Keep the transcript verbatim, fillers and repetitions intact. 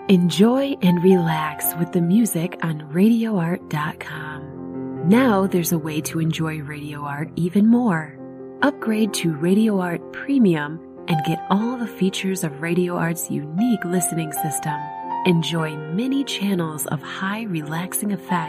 Enjoy and relax with the music on radio art dot com. Now there's a way to enjoy Radio Art even more. Upgrade to Radio Art Premium and get all the features of Radio Art's unique listening system. Enjoy many channels of high relaxing effects